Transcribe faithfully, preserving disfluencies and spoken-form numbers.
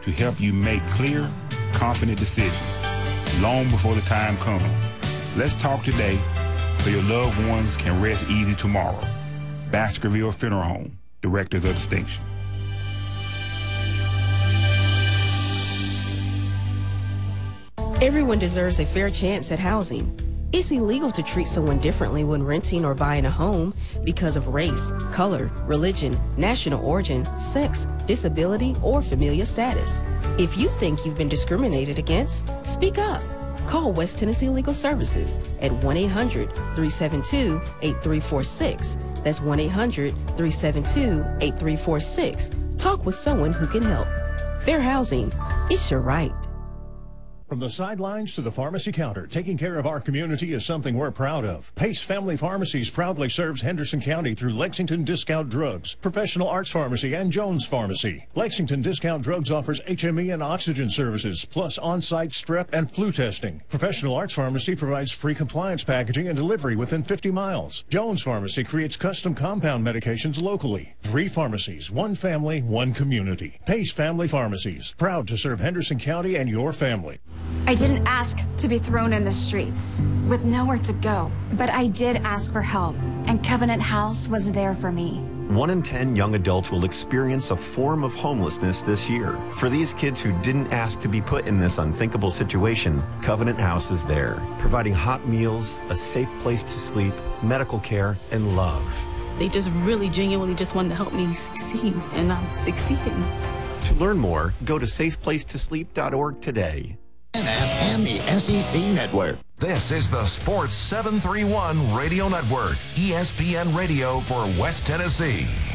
to help you make clear, confident decisions long before the time comes. Let's talk today so your loved ones can rest easy tomorrow. Baskerville Funeral Home, Directors of Distinction. Everyone deserves a fair chance at housing. It's illegal to treat someone differently when renting or buying a home because of race, color, religion, national origin, sex, disability, or familial status. If you think you've been discriminated against, speak up. Call West Tennessee Legal Services at one eight hundred, three seven two, eight three four six. That's one eight hundred, three seven two, eight three four six. Talk with someone who can help. Fair housing, it's your right. From the sidelines to the pharmacy counter, taking care of our community is something we're proud of. Pace Family Pharmacies proudly serves Henderson County through Lexington Discount Drugs, Professional Arts Pharmacy, and Jones Pharmacy. Lexington Discount Drugs offers H M E and oxygen services, plus on-site strep and flu testing. Professional Arts Pharmacy provides free compliance packaging and delivery within fifty miles. Jones Pharmacy creates custom compound medications locally. Three pharmacies, one family, one community. Pace Family Pharmacies, proud to serve Henderson County and your family. I didn't ask to be thrown in the streets with nowhere to go, but I did ask for help, and Covenant House was there for me. One in ten young adults will experience a form of homelessness this year. For these kids who didn't ask to be put in this unthinkable situation, Covenant House is there, providing hot meals, a safe place to sleep, medical care, and love. They just really genuinely just wanted to help me succeed, and I'm succeeding. To learn more, go to safe place to sleep dot org today. And the S E C Network. This is the Sports seven thirty-one Radio Network, E S P N Radio for West Tennessee.